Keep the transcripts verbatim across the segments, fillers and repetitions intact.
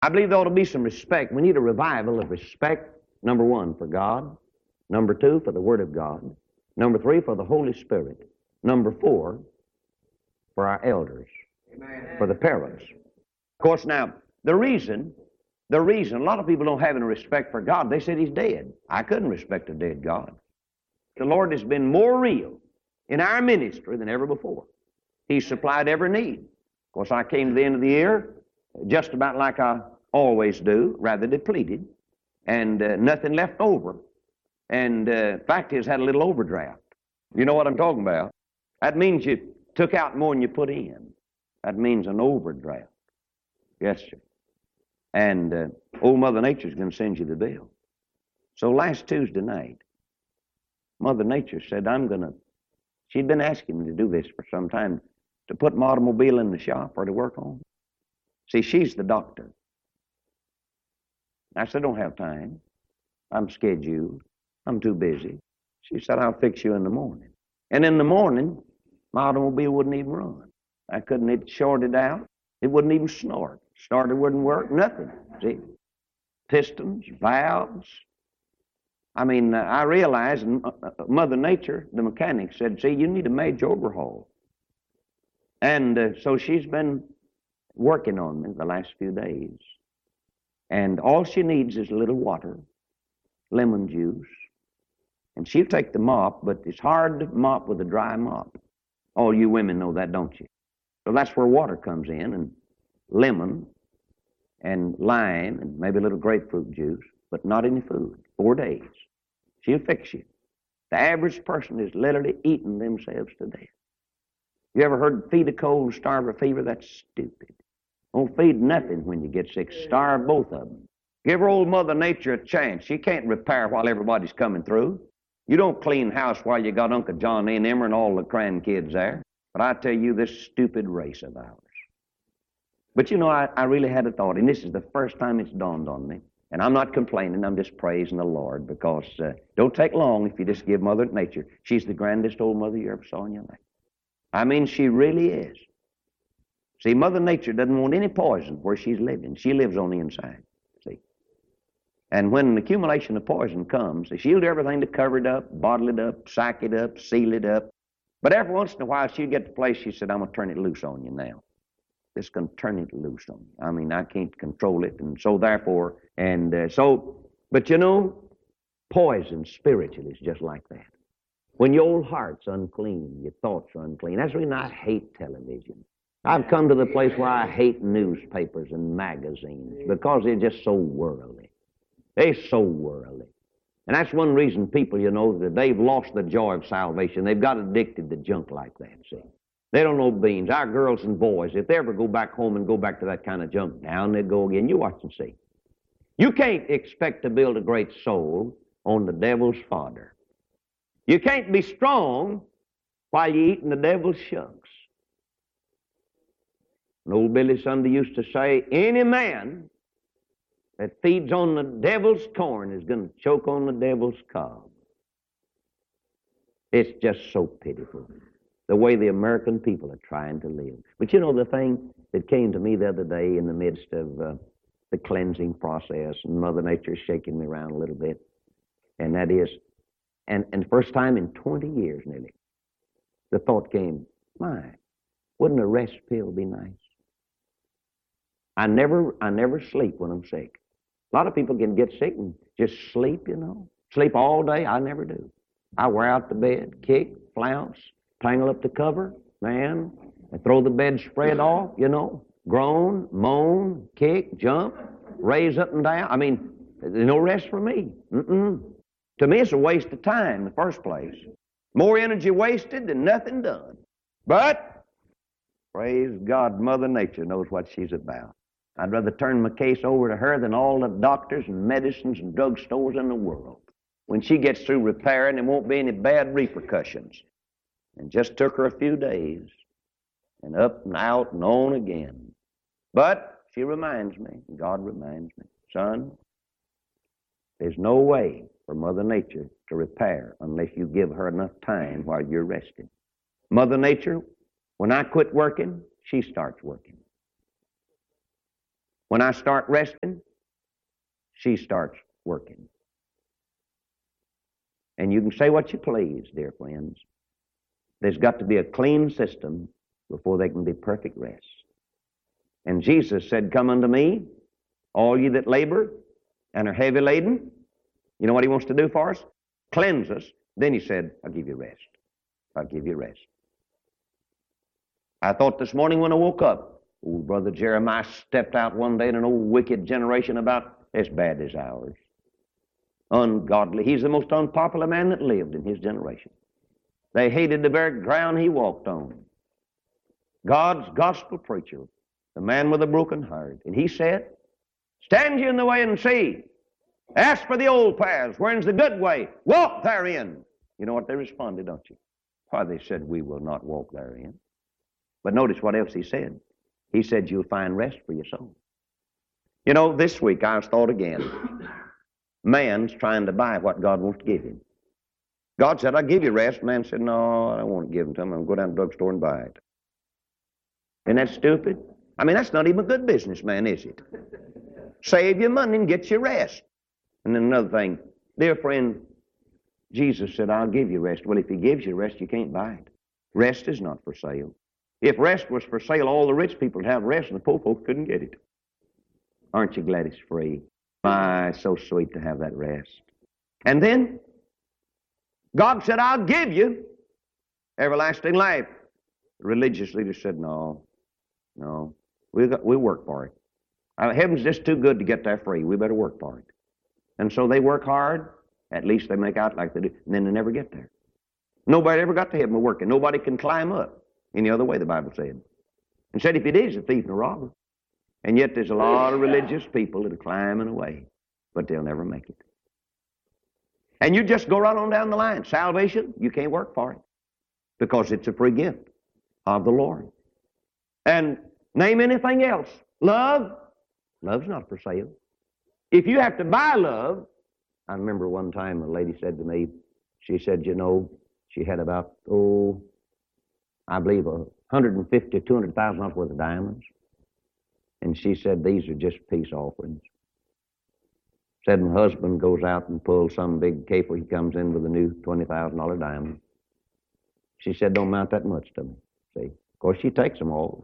I believe there ought to be some respect. We need a revival of respect, number one, for God. Number two, for the Word of God. Number three, for the Holy Spirit. Number four, for our elders, Amen. For the parents. Of course, now, the reason, the reason a lot of people don't have any respect for God, they said He's dead. I couldn't respect a dead God. The Lord has been more real in our ministry than ever before. He's supplied every need. Of course, I came to the end of the year just about like I always do, rather depleted, and uh, nothing left over. And uh, fact is, had a little overdraft. You know what I'm talking about? That means you took out more than you put in. That means an overdraft. Yes, sir. And uh, old Mother Nature's going to send you the bill. So last Tuesday night, Mother Nature said, I'm going to, she'd been asking me to do this for some time, to put my automobile in the shop or to work on. See, she's the doctor. I said, I don't have time. I'm scheduled. I'm too busy. She said, I'll fix you in the morning. And in the morning, my automobile wouldn't even run. I couldn't, it shorted out. It wouldn't even snort. Starter wouldn't work, nothing. See? Pistons, valves. I mean, uh, I realized, and uh, Mother Nature, the mechanic, said, see, you need a major overhaul. And uh, so she's been working on me the last few days. And all she needs is a little water, lemon juice, and she'll take the mop, but it's hard to mop with a dry mop. All you women know that, don't you? So that's where water comes in, and lemon, and lime, and maybe a little grapefruit juice, but not any food. Four days. She'll fix you. The average person is literally eating themselves to death. You ever heard feed a cold, starve a fever? That's stupid. Don't feed nothing when you get sick. Starve both of them. Give her old Mother Nature a chance. She can't repair while everybody's coming through. You don't clean house while you got Uncle John and Emmer and all the grandkids there. But I tell you, this stupid race of ours. But you know, I, I really had a thought, and this is the first time it's dawned on me. And I'm not complaining, I'm just praising the Lord, because uh, don't take long if you just give Mother Nature. She's the grandest old mother you ever saw in your life. I mean, she really is. See, Mother Nature doesn't want any poison where she's living. She lives on the inside, see. And when an accumulation of poison comes, she'll do everything to cover it up, bottle it up, sack it up, seal it up. But every once in a while, she'll get to the place, she said, I'm going to turn it loose on you now. This can turn it loose on you. I mean, I can't control it, and so therefore, and uh, so, but you know, poison spiritually is just like that. When your old heart's unclean, your thoughts are unclean. That's the reason I hate television. I've come to the place where I hate newspapers and magazines because they're just so worldly. They're so worldly. And that's one reason people, you know, that they've lost the joy of salvation. They've got addicted to junk like that, see. They don't know beans. Our girls and boys, if they ever go back home and go back to that kind of junk, down they go again. You watch and see. You can't expect to build a great soul on the devil's fodder. You can't be strong while you're eating the devil's shucks. And old Billy Sunday used to say, any man that feeds on the devil's corn is going to choke on the devil's cob. It's just so pitiful, the way the American people are trying to live. But you know, the thing that came to me the other day in the midst of uh, the cleansing process, and Mother Nature shaking me around a little bit, and that is, and, and first time in twenty years nearly, the thought came, my, wouldn't a rest pill be nice? I never, I never sleep when I'm sick. A lot of people can get sick and just sleep, you know. Sleep all day. I never do. I wear out the bed, kick, flounce, tangle up the cover, man. I throw the bedspread off, you know. Groan, moan, kick, jump, raise up and down. I mean, there's no rest for me. Mm-mm. To me, it's a waste of time in the first place. More energy wasted than nothing done. But, praise God, Mother Nature knows what she's about. I'd rather turn my case over to her than all the doctors and medicines and drugstores in the world. When she gets through repairing, there won't be any bad repercussions. And just took her a few days, and up and out and on again. But she reminds me, God reminds me, son, there's no way for Mother Nature to repair unless you give her enough time while you're resting. Mother Nature, when I quit working, she starts working. When I start resting, she starts working. And you can say what you please, dear friends. There's got to be a clean system before there can be perfect rest. And Jesus said, "Come unto me, all ye that labor and are heavy laden." You know what he wants to do for us? Cleanse us. Then he said, "I'll give you rest. I'll give you rest." I thought this morning when I woke up, old Brother Jeremiah stepped out one day in an old wicked generation about as bad as ours. Ungodly. He's the most unpopular man that lived in his generation. They hated the very ground he walked on. God's gospel preacher, the man with a broken heart. And he said, "Stand you in the way and see. Ask for the old paths. Where's the good way? Walk therein." You know what they responded, don't you? Why, they said, "We will not walk therein." But notice what else he said. He said, "You'll find rest for your soul." You know, this week I was thought again, man's trying to buy what God wants to give him. God said, "I'll give you rest." Man said, "No, I don't want to give it to him. I'll go down to the drugstore and buy it." Isn't that stupid? I mean, that's not even a good businessman, is it? Save your money and get your rest. And then another thing, dear friend, Jesus said, "I'll give you rest." Well, if he gives you rest, you can't buy it. Rest is not for sale. If rest was for sale, all the rich people would have rest and the poor folks couldn't get it. Aren't you glad it's free? My, so sweet to have that rest. And then God said, "I'll give you everlasting life." The religious leaders said, "No, no, we we work for it. Uh, heaven's just too good to get there free. We better work for it." And so they work hard. At least they make out like they do, and then they never get there. Nobody ever got to heaven by working. Nobody can climb up any other way, the Bible said. And said if it is, a thief and a robber. And yet there's a lot of religious people that are climbing away, but they'll never make it. And you just go right on down the line. Salvation, you can't work for it because it's a free gift of the Lord. And name anything else. Love, love's not for sale. If you have to buy love, I remember one time a lady said to me, she said, you know, she had about, oh, I believe a hundred and fifty, two hundred thousand dollars worth of diamonds. And she said, these are just peace offerings. Said my husband goes out and pulls some big caper. He comes in with a new twenty thousand dollar diamond. She said, don't amount that much to me. See, of course she takes them all.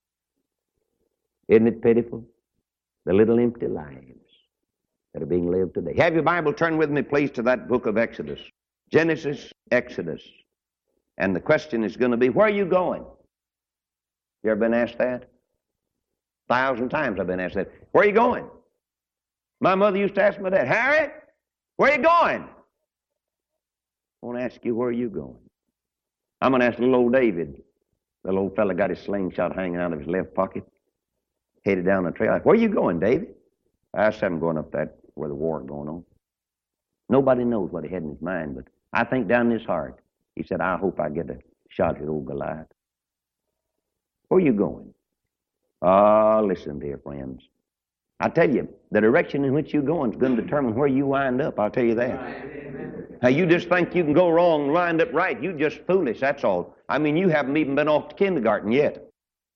Isn't it pitiful? The little empty lives that are being lived today. Have your Bible turned with me, please, to that book of Exodus. Genesis, Exodus. And the question is going to be, where are you going? You ever been asked that? A thousand times I've been asked that. Where are you going? My mother used to ask my dad, Harry, where are you going? I want to ask you, where are you going? I'm going to ask little old David. The little old fella got his slingshot hanging out of his left pocket, headed down the trail. Where are you going, David? I said, I'm going up that where the war is going on. Nobody knows what he had in his mind, but I think down in his heart, he said, I hope I get a shot at old Goliath. Where are you going? Ah, oh, listen, dear friends. I tell you, the direction in which you're going is going to determine where you wind up. I'll tell you that. Now, you just think you can go wrong and wind up right. You're just foolish, that's all. I mean, you haven't even been off to kindergarten yet.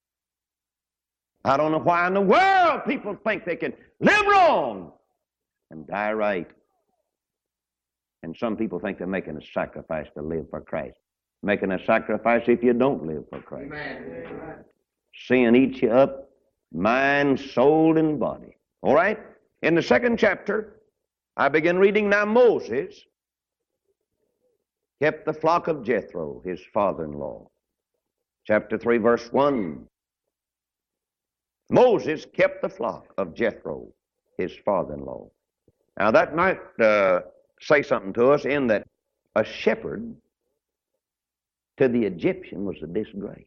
I don't know why in the world people think they can live wrong and die right. And some people think they're making a sacrifice to live for Christ. Making a sacrifice if you don't live for Christ. Amen. Sin eats you up, mind, soul, and body. All right? In the second chapter, I begin reading now. Moses kept the flock of Jethro, his father-in-law. Chapter three, verse one. Moses kept the flock of Jethro, his father-in-law. Now that might uh, say something to us in that a shepherd to the Egyptian was a disgrace.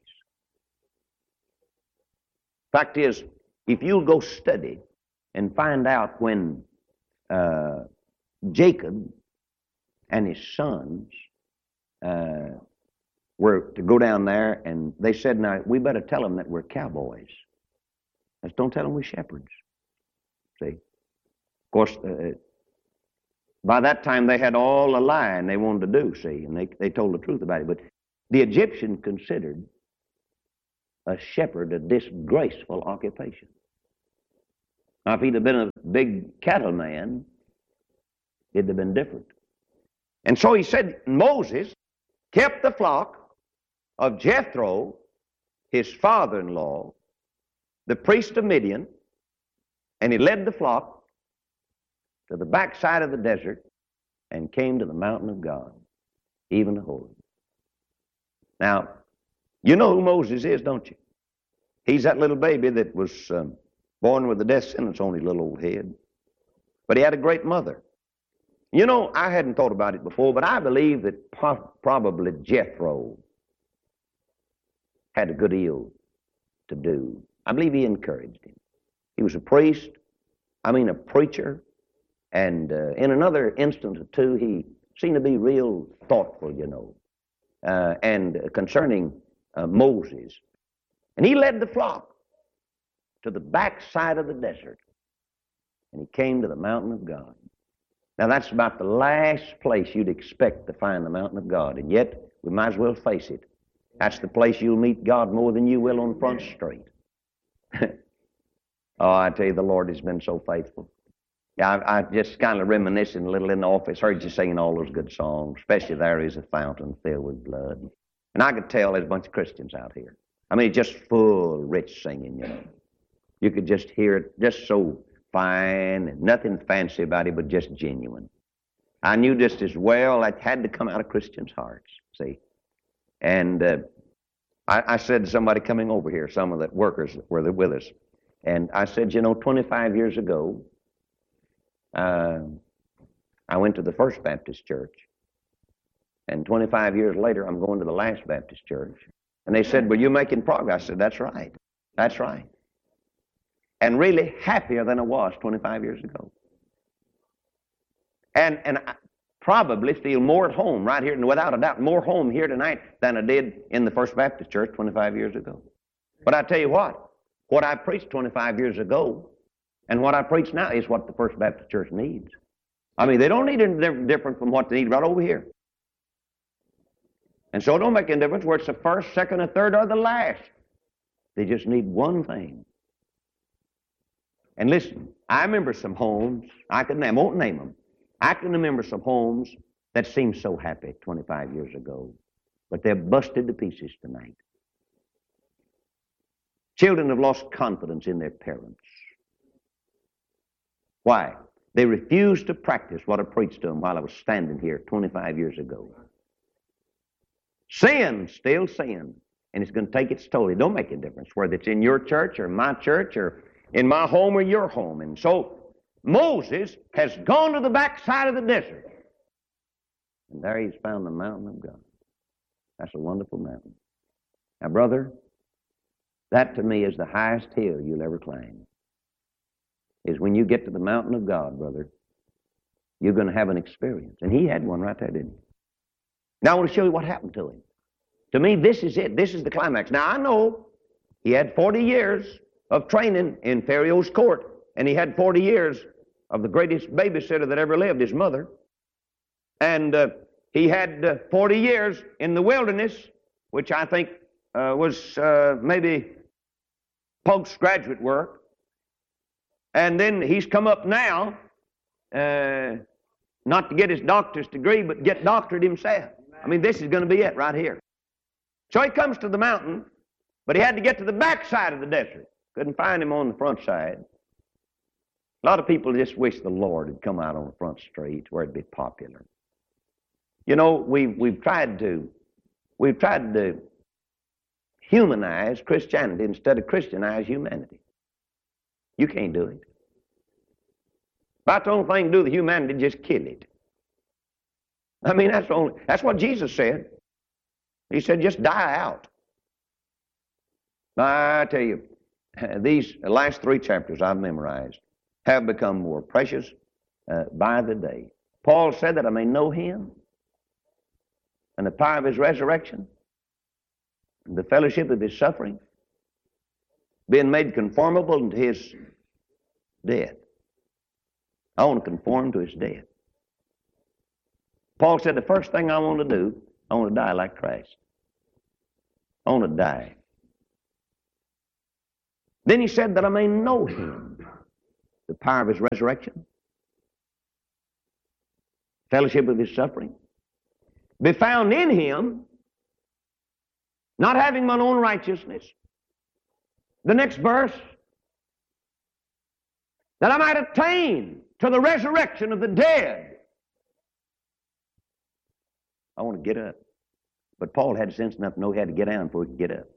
Fact is, if you'll go study and find out when uh, Jacob and his sons uh, were to go down there, and they said, now, we better tell them that we're cowboys. Let's don't tell them we're shepherds. See? Of course, uh, by that time they had all the lying they wanted to do, see, and they, they told the truth about it. But the Egyptian considered a shepherd a disgraceful occupation. Now, if he'd have been a big cattleman, it'd have been different. And so he said Moses kept the flock of Jethro, his father-in-law, the priest of Midian, and he led the flock to the backside of the desert and came to the mountain of God, even to Horeb. Now, you know who Moses is, don't you? He's that little baby that was um, born with a death sentence on his little old head. But he had a great mother. You know, I hadn't thought about it before, but I believe that po- probably Jethro had a good deal to do. I believe he encouraged him. He was a priest, I mean a preacher, and uh, in another instance or two, he seemed to be real thoughtful, you know, uh, and concerning uh, Moses. And he led the flock to the backside of the desert, and he came to the mountain of God. Now, that's about the last place you'd expect to find the mountain of God, and yet we might as well face it. That's the place you'll meet God more than you will on Front Street. Oh, I tell you, the Lord has been so faithful. Yeah, I, I just kind of reminiscing a little in the office, heard you singing all those good songs, especially There Is a Fountain Filled with Blood. And I could tell there's a bunch of Christians out here. I mean, just full, rich singing, you know. You could just hear it, just so fine and nothing fancy about it, but just genuine. I knew just as well that had to come out of Christians' hearts, see. And uh, I, I said to somebody coming over here, some of the workers that were with us, and I said, you know, twenty-five years ago, uh, I went to the First Baptist Church, and twenty-five years later, I'm going to the Last Baptist Church. And they said, well, you're making progress. I said, that's right. That's right. And really happier than I was twenty-five years ago. And and I probably feel more at home right here, and without a doubt, more home here tonight than I did in the First Baptist Church twenty-five years ago. But I tell you what, what I preached twenty-five years ago and what I preach now is what the First Baptist Church needs. I mean, they don't need anything different from what they need right over here. And so it don't make any difference whether it's the first, second, or third, or the last. They just need one thing. And listen, I remember some homes, I can name, I won't name them. I can remember some homes that seemed so happy twenty-five years ago, but they're busted to pieces tonight. Children have lost confidence in their parents. Why? They refuse to practice what I preached to them while I was standing here twenty-five years ago. Sin, still sin, and it's going to take its toll. It don't make a difference whether it's in your church or my church or in my home or your home. And so Moses has gone to the backside of the desert, and there he's found the mountain of God. That's a wonderful mountain. Now, brother, that to me is the highest hill you'll ever climb. Is when you get to the mountain of God, brother, you're going to have an experience. And he had one right there, didn't he? Now I want to show you what happened to him. To me, this is it. This is the climax. Now I know he had forty years of training in Pharaoh's court, and he had forty years of the greatest babysitter that ever lived, his mother. And uh, he had uh, forty years in the wilderness, which I think uh, was uh, maybe postgraduate work. And then he's come up now, uh, not to get his doctor's degree, but get doctorate himself. I mean, this is going to be it right here. So he comes to the mountain, but he had to get to the backside of the desert. Couldn't find him on the front side. A lot of people just wish the Lord had come out on the front streets where it'd be popular. You know, we've, we've tried to, we've tried to humanize Christianity instead of Christianize humanity. You can't do it. About the only thing to do with humanity, just kill it. I mean, that's the only, that's what Jesus said. He said, just die out. Now, I tell you, these last three chapters I've memorized have become more precious uh, by the day. Paul said that I may know him and the power of his resurrection and the fellowship of his suffering, being made conformable to his death. I want to conform to his death. Paul said the first thing I want to do, I want to die like Christ. I want to die. Then he said that I may know him. the power of his resurrection, fellowship of his suffering, be found in him, not having mine own righteousness. The next verse, that I might attain to the resurrection of the dead. I want to get up. But Paul had sense enough to know he had to get down before he could get up.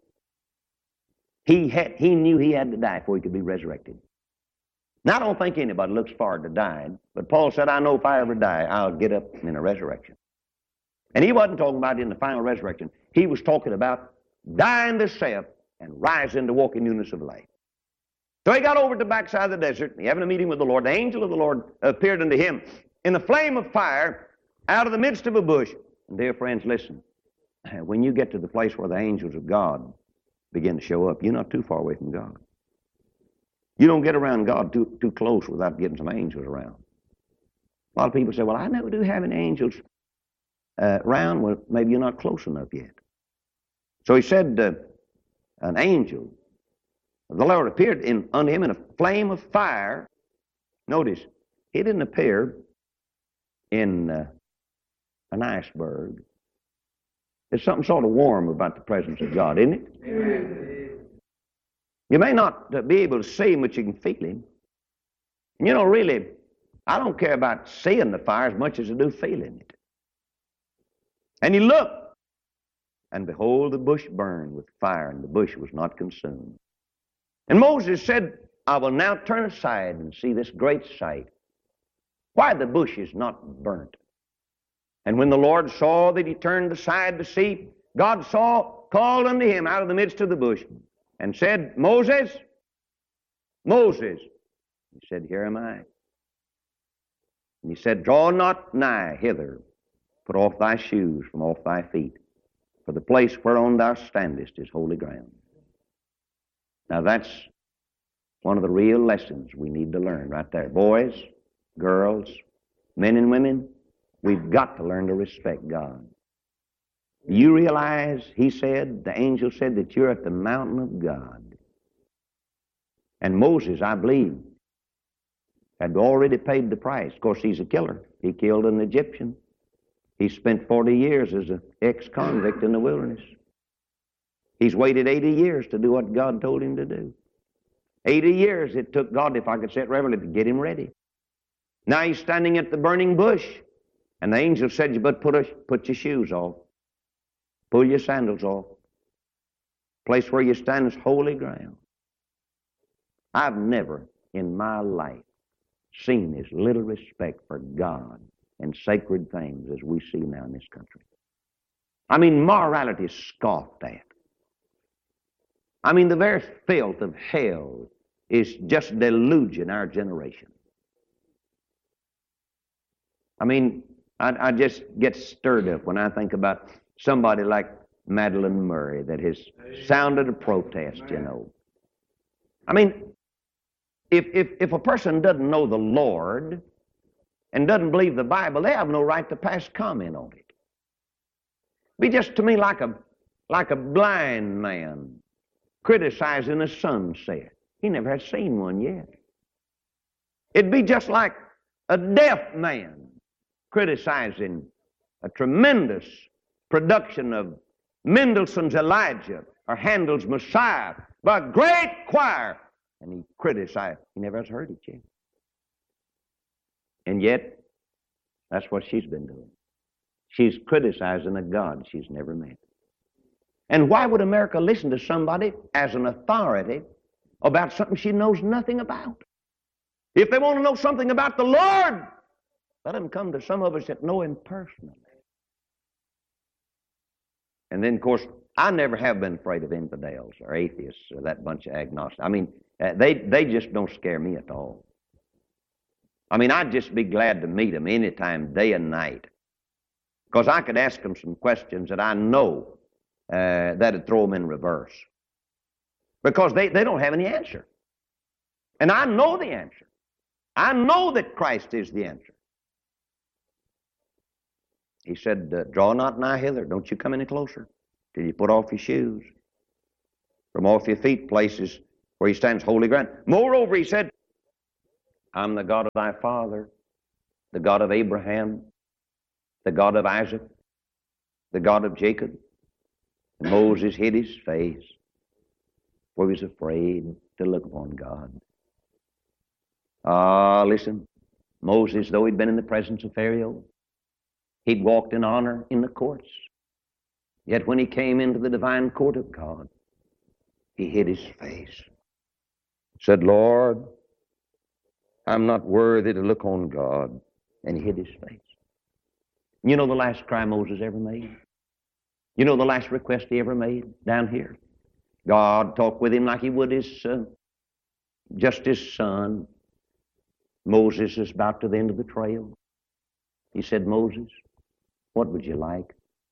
He had, he knew he had to die before he could be resurrected. Now, I don't think anybody looks forward to dying, but Paul said, I know if I ever die, I'll get up in a resurrection. And he wasn't talking about in the final resurrection. He was talking about dying to self and rising to walk in newness of life. So he got over to the backside of the desert, and he having a meeting with the Lord. The angel of the Lord appeared unto him in the flame of fire out of the midst of a bush. And dear friends, listen. When you get to the place where the angels of God begin to show up, you're not too far away from God. You don't get around God too, too close without getting some angels around. A lot of people say, well, I never do have any angels uh, around. Well, maybe you're not close enough yet. So he said, uh, an angel the Lord appeared in, unto him in a flame of fire. Notice, he didn't appear in uh, an iceberg. There's something sort of warm about the presence of God, isn't it? Amen. You may not uh, be able to see him, but you can feel him. And you know, really, I don't care about seeing the fire as much as I do feeling it. And he looked, and behold, the bush burned with fire, and the bush was not consumed. And Moses said, I will now turn aside and see this great sight, why the bush is not burnt. And when the Lord saw that he turned aside to see, God saw, called unto him out of the midst of the bush, and said, Moses, Moses. He said, Here am I. And he said, Draw not nigh hither, put off thy shoes from off thy feet, for the place whereon thou standest is holy ground. Now that's one of the real lessons we need to learn right there. Boys, girls, men and women, we've got to learn to respect God. You realize, he said, the angel said that you're at the mountain of God. And Moses, I believe, had already paid the price. Of course, he's a killer. He killed an Egyptian. He spent forty years as an ex-convict in the wilderness. He's waited eighty years to do what God told him to do. eighty years it took God, if I could say it reverently, to get him ready. Now he's standing at the burning bush, and the angel said, you better put, a, put your shoes off. Pull your sandals off. The place where you stand is holy ground. I've never in my life seen as little respect for God and sacred things as we see now in this country. I mean, morality is scoffed at. I mean, the very filth of hell is just deluging our generation. I mean, I, I just get stirred up when I think about somebody like Madeleine Murray that has sounded a protest, you know. I mean, if, if, if a person doesn't know the Lord and doesn't believe the Bible, they have no right to pass comment on it. Be just to me like a, like a blind man criticizing a sunset. He never has seen one yet. It'd be just like a deaf man criticizing a tremendous production of Mendelssohn's Elijah or Handel's Messiah by a great choir, and he criticized. He never has heard it yet. And yet, that's what she's been doing. She's criticizing a God she's never met. And why would America listen to somebody as an authority about something she knows nothing about? If they want to know something about the Lord, let them come to some of us that know him personally. And then, of course, I never have been afraid of infidels or atheists or that bunch of agnostics. I mean, uh, they, they just don't scare me at all. I mean, I'd just be glad to meet them anytime, day and night, because I could ask them some questions that I know uh, that would throw them in reverse, because they, they don't have any answer. And I know the answer. I know that Christ is the answer. He said, uh, draw not nigh hither. Don't you come any closer till you put off your shoes. From off your feet places where he stands holy ground. Moreover, he said, I'm the God of thy father, the God of Abraham, the God of Isaac, the God of Jacob. And Moses hid his face, for he was afraid to look upon God. Ah, listen, Moses, though he'd been in the presence of Pharaoh, he'd walked in honor in the courts. Yet when he came into the divine court of God, he hid his face. Said, Lord, I'm not worthy to look on God. And he hid his face. You know the last cry Moses ever made? You know the last request he ever made down here? God talked with him like he would his son, just his son. Moses is about to the end of the trail. He said, Moses, what would you like?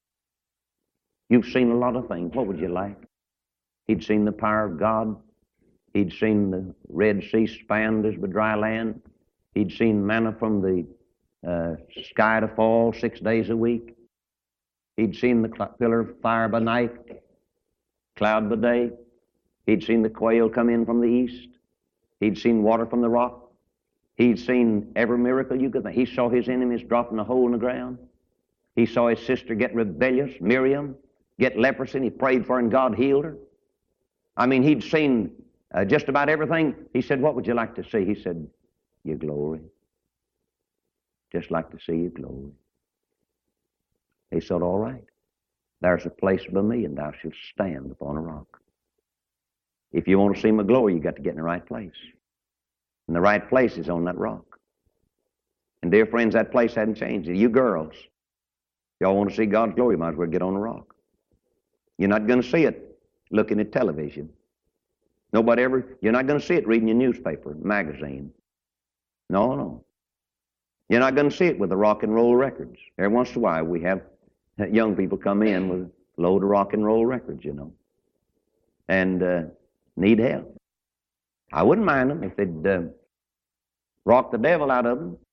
You've seen a lot of things. What would you like? He'd seen the power of God. He'd seen the Red Sea spanned as the dry land. He'd seen manna from the uh, sky to fall six days a week. He'd seen the cl- pillar of fire by night, cloud by day. He'd seen the quail come in from the east. He'd seen water from the rock. He'd seen every miracle you could think. He saw his enemies drop in a hole in the ground. He saw his sister get rebellious, Miriam, get leprosy, and he prayed for her and God healed her. I mean, he'd seen uh, just about everything. He said, what would you like to see? He said, your glory. Just like to see your glory. He said, all right, there's a place by me, and thou shalt stand upon a rock. If you want to see my glory, you got to get in the right place. And the right place is on that rock. And dear friends, that place hadn't changed. You girls, if y'all want to see God's glory, you might as well get on the rock. You're not going to see it looking at television. Nobody ever, you're not going to see it reading your newspaper, magazine. No, no. You're not going to see it with the rock and roll records. Every once in a while we have young people come in with a load of rock and roll records, you know, and uh, need help. I wouldn't mind them if they'd uh, rock the devil out of them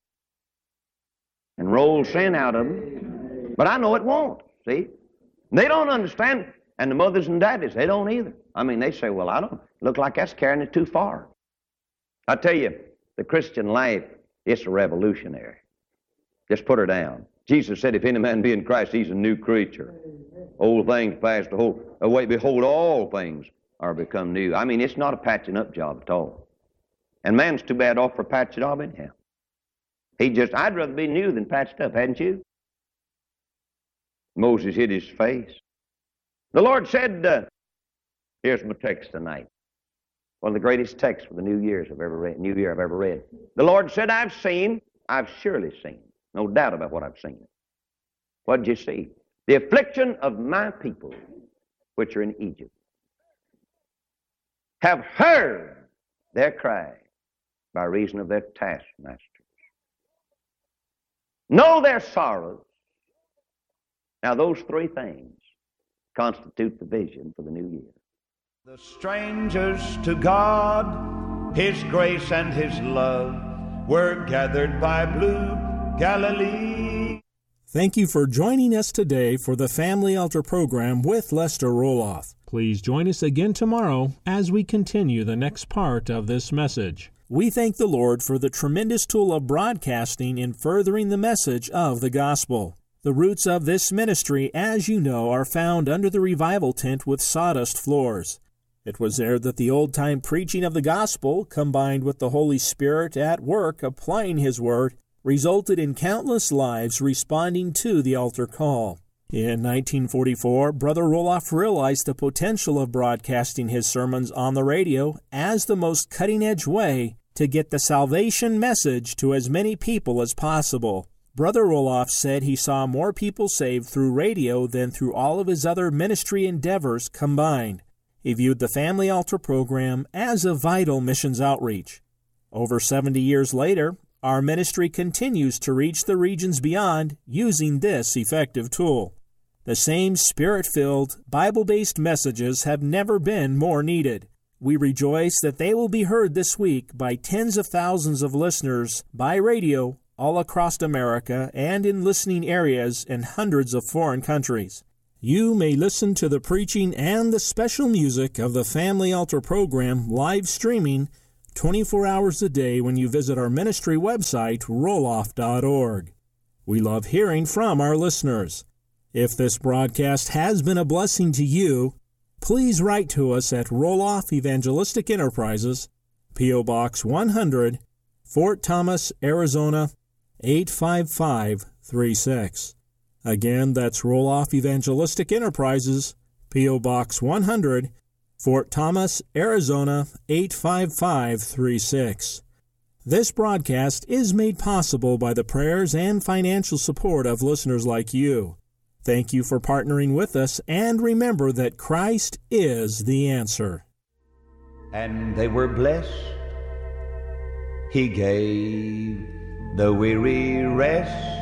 and roll sin out of them. But I know it won't, see? They don't understand, and the mothers and daddies, they don't either. I mean, they say, well, I don't look like that's carrying it too far. I tell you, the Christian life, it's a revolutionary. Just put her down. Jesus said, if any man be in Christ, he's a new creature. Old things passed away. Behold, all things are become new. I mean, it's not a patching up job at all. And man's too bad off for a patch job anyhow. He just, I'd rather be new than patched up, hadn't you? Moses hid his face. The Lord said, uh, here's my text tonight. One of the greatest texts for the New Year's I've ever read, New Year I've ever read. The Lord said, I've seen, I've surely seen. No doubt about what I've seen. What did you see? The affliction of my people, which are in Egypt, have heard their cry by reason of their taskmasters. Know their sorrows. Now those three things constitute the vision for the new year. The strangers to God, His grace and His love, were gathered by blue Galilee. Thank you for joining us today for the Family Altar program with Lester Roloff. Please join us again tomorrow as we continue the next part of this message. We thank the Lord for the tremendous tool of broadcasting in furthering the message of the gospel. The roots of this ministry, as you know, are found under the revival tent with sawdust floors. It was there that the old-time preaching of the gospel, combined with the Holy Spirit at work applying His word, resulted in countless lives responding to the altar call. In nineteen forty-four, Brother Roloff realized the potential of broadcasting his sermons on the radio as the most cutting-edge way to get the salvation message to as many people as possible. Brother Roloff said he saw more people saved through radio than through all of his other ministry endeavors combined. He viewed the Family Altar program as a vital missions outreach. Over seventy years later, our ministry continues to reach the regions beyond using this effective tool. The same Spirit-filled, Bible-based messages have never been more needed. We rejoice that they will be heard this week by tens of thousands of listeners by radio all across America and in listening areas in hundreds of foreign countries. You may listen to the preaching and the special music of the Family Altar program live streaming twenty-four hours a day when you visit our ministry website, roloff dot org. We love hearing from our listeners. If this broadcast has been a blessing to you, please write to us at Roloff Evangelistic Enterprises, P O. Box one hundred, Fort Thomas, Arizona, eight five five three six. Again, that's Roloff Evangelistic Enterprises, P O. Box one hundred, Fort Thomas, Arizona, eight five five three six. This broadcast is made possible by the prayers and financial support of listeners like you. Thank you for partnering with us, and remember that Christ is the answer. And they were blessed. He gave the weary rest.